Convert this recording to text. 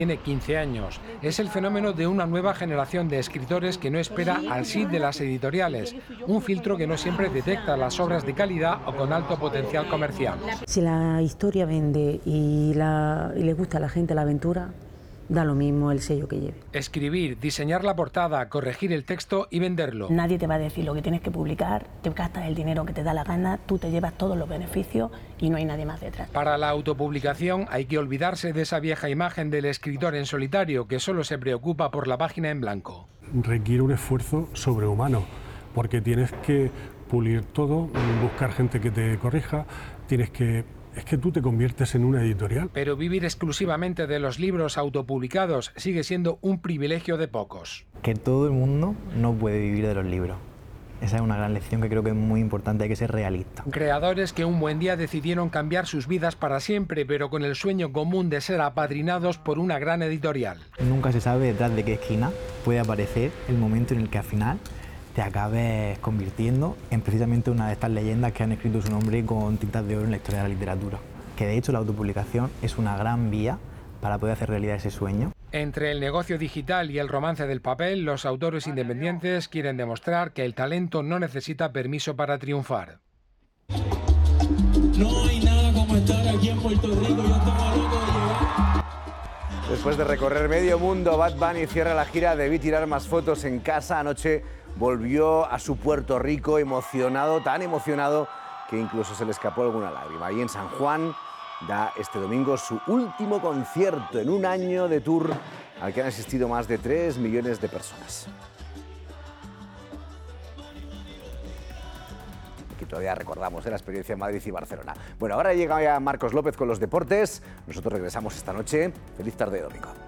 Tiene 15 años. Es el fenómeno de una nueva generación de escritores que no espera al sí de las editoriales, un filtro que no siempre detecta las obras de calidad o con alto potencial comercial. Si la historia vende y le gusta a la gente la aventura, da lo mismo el sello que lleve. Escribir, diseñar la portada, corregir el texto y venderlo. Nadie te va a decir lo que tienes que publicar, te gastas el dinero que te da la gana, tú te llevas todos los beneficios y no hay nadie más detrás. Para la autopublicación hay que olvidarse de esa vieja imagen del escritor en solitario que solo se preocupa por la página en blanco. Requiere un esfuerzo sobrehumano, porque tienes que pulir todo, buscar gente que te corrija, es que tú te conviertes en una editorial. Pero vivir exclusivamente de los libros autopublicados sigue siendo un privilegio de pocos. Que todo el mundo no puede vivir de los libros. Esa es una gran lección que creo que es muy importante, hay que ser realista. Creadores que un buen día decidieron cambiar sus vidas para siempre, pero con el sueño común de ser apadrinados por una gran editorial. Nunca se sabe detrás de qué esquina puede aparecer el momento en el que al final te acabes convirtiendo en precisamente una de estas leyendas que han escrito su nombre con tintas de oro en la historia de la literatura. Que de hecho la autopublicación es una gran vía para poder hacer realidad ese sueño. Entre el negocio digital y el romance del papel, los autores independientes quieren demostrar que el talento no necesita permiso para triunfar. No hay nada como estar aquí en Puerto Rico, yo estaba loco de llegar. Después de recorrer medio mundo, Bad Bunny cierra la gira Debí tirar más fotos en casa. Anoche volvió a su Puerto Rico emocionado, tan emocionado que incluso se le escapó alguna lágrima. Ahí en San Juan da este domingo su último concierto en un año de tour al que han asistido más de 3 millones de personas. Aquí todavía recordamos la experiencia en Madrid y Barcelona. Bueno, ahora llega ya Marcos López con los deportes. Nosotros regresamos esta noche. Feliz tarde de domingo.